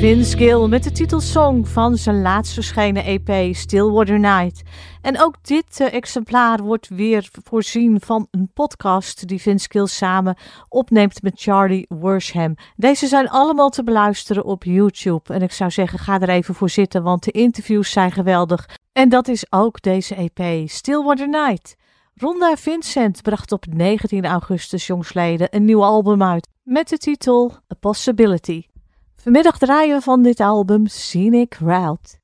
Vince Gill met de titelsong van zijn laatst verschenen EP Stillwater Night. En ook dit exemplaar wordt weer voorzien van een podcast die Vince Gill samen opneemt met Charlie Worsham. Deze zijn allemaal te beluisteren op YouTube. En ik zou zeggen, ga er even voor zitten, want de interviews zijn geweldig. En dat is ook deze EP, Stillwater Night. Rhonda Vincent bracht op 19 augustus jongsleden een nieuw album uit met de titel A Possibility. Vanmiddag draaien we van dit album Scenic Route.